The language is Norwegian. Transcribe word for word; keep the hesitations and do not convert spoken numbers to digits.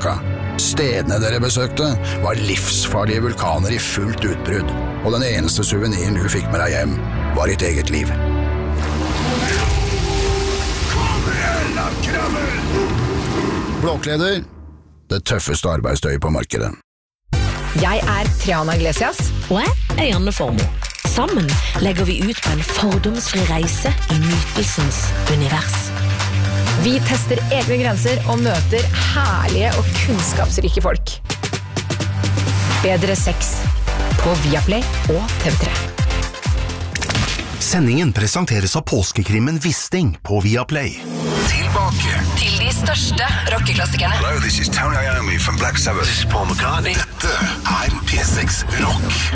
boka. Stedene dere besøkte var livsfarlige vulkaner i fullt utbrudd, og den eneste suveniren du fikk med deg hjem var ditt eget liv. Kom igjen, da, krabbel! Blåkleder, det tøffeste arbeidstøyet på markedet. Jeg er Triana Iglesias. Og jeg er Janne Formoe. Sammen legger vi ut på en fordomsfri reise i nytelsens univers. Vi tester egne grenser og møter herlige og kunnskapsrike folk. Bedre sex på Viaplay og T V tre. Sendingen presenteres av påskekrimmen Wisting på Viaplay. Tilbake Til de største rockeklassikerne. Hello, this is Tony Iommi from Black Sabbath. This is Paul McCartney. Dette er P seks Rock.